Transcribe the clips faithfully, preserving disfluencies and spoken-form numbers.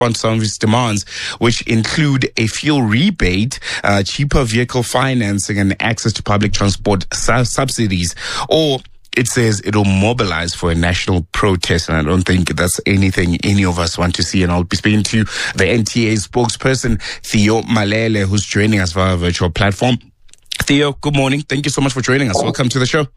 on some of its demands, which include a fuel rebate, uh, cheaper vehicle financing, and access to public transport su- subsidies. Or it says it'll mobilize for a national protest, and I don't think that's anything any of us want to see. And I'll be speaking to the N T A spokesperson, Theo Malele, who's joining us via a virtual platform. Theo, good morning. Thank you so much for joining us. Welcome to the show.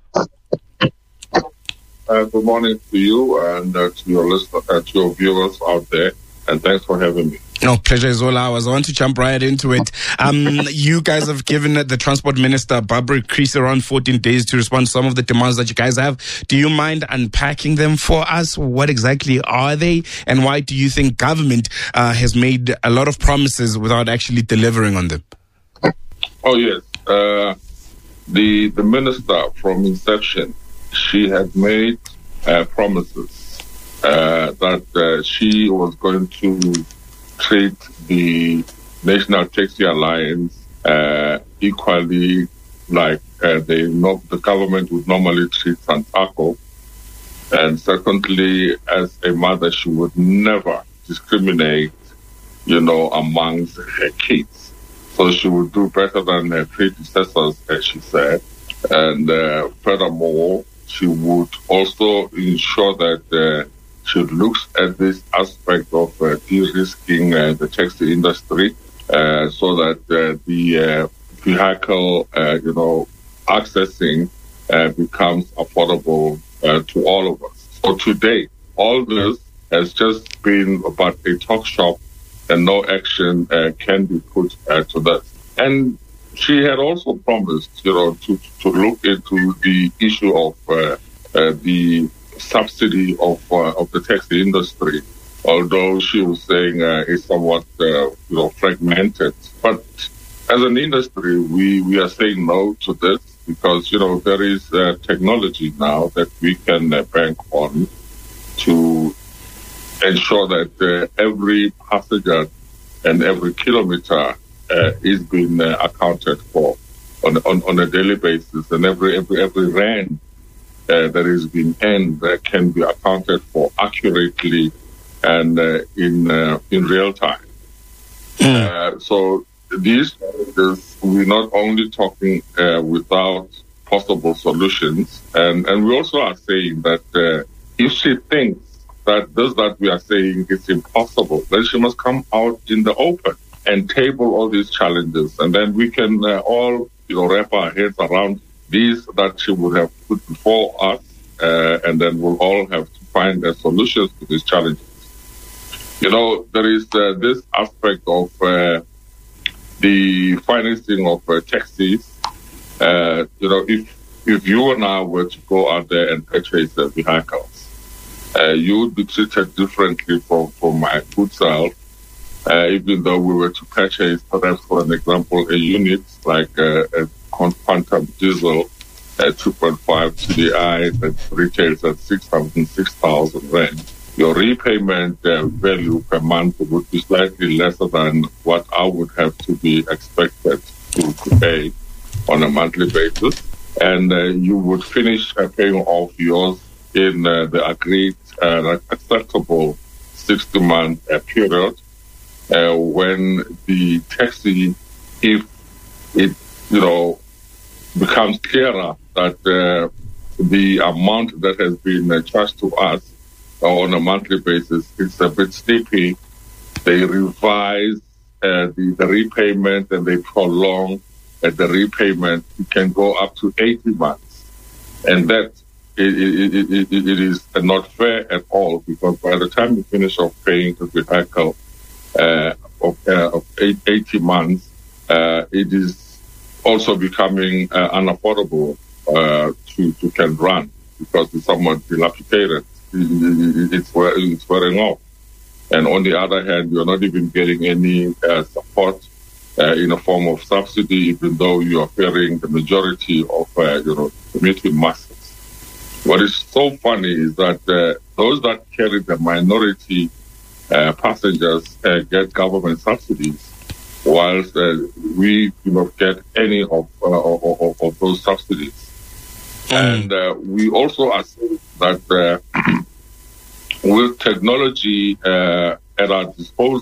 Uh, good morning to you and uh, to your listeners, uh, to your viewers out there, and thanks for having me. No, pleasure is all ours. I want to jump right into it. Um, you guys have given the Transport Minister, Barbara Creeser, around fourteen days to respond to some of the demands that you guys have. Do you mind unpacking them for us? What exactly are they? And why do you think government uh, has made a lot of promises without actually delivering on them? Oh, yes. Uh, the, the minister from inception, she had made uh, promises uh, that uh, she was going to treat the National Taxi Alliance uh, equally like uh, they know the government would normally treat Santaco. And secondly, as a mother, she would never discriminate, you know, amongst her kids. So she would do better than her predecessors, as she said. And uh, furthermore, she would also ensure that uh, she looks at this aspect of uh, de-risking uh, the taxi industry uh, so that uh, the uh, vehicle, uh, you know, accessing uh, becomes affordable uh, to all of us. So today, all this has just been about a talk shop, and no action uh, can be put uh, to that. And she had also promised, you know, to, to look into the issue of uh, uh, the subsidy of uh, of the taxi industry, although she was saying uh, it's somewhat uh, you know fragmented. But as an industry, we, we are saying no to this because you know there is uh, technology now that we can uh, bank on to ensure that uh, every passenger and every kilometer uh, is being uh, accounted for on, on on a daily basis, and every every every rand uh, that is being earned uh, can be accounted for accurately and uh, in uh, in real time. Mm. Uh, so these is, we're not only talking uh, without possible solutions, and and we also are saying that uh, if she thinks that this that we are saying is impossible, then she must come out in the open and table all these challenges, and then we can uh, all, you know, wrap our heads around these that she would have put before us, uh, and then we'll all have to find uh, solutions to these challenges. You know, there is uh, this aspect of uh, the financing of uh, taxis. Uh, you know, if if you and I were to go out there and purchase uh, vehicles, Uh, you would be treated differently from, from my good self, uh, even though we were to purchase, perhaps for an example, a unit like uh, a quantum diesel at two point five T D I that retails at six hundred six thousand rand. Your repayment uh, value per month would be slightly lesser than what I would have to be expected to, to pay on a monthly basis. And uh, you would finish uh, paying off yours in uh, the agreed uh, acceptable sixty-month uh, period, uh, when the taxi, if it, you know, becomes clearer that uh, the amount that has been uh, charged to us uh, on a monthly basis is a bit steepy, they revise uh, the, the repayment and they prolong uh, the repayment. It can go up to eighty months. And that It, it, it, it, it is not fair at all, because by the time you finish off paying the vehicle uh, of, uh, of eight, eighty months, uh, it is also becoming uh, unaffordable uh, to, to can run, because it's somewhat dilapidated. It, it, it's, it's wearing off. And on the other hand, you're not even getting any uh, support uh, in a form of subsidy, even though you are faring the majority of uh, you know, commuting masses. What is so funny is that uh, those that carry the minority uh, passengers uh, get government subsidies, whilst uh, we do not get any of, uh, of, of those subsidies. Mm. And uh, we also are saying that uh, with technology uh, at our disposal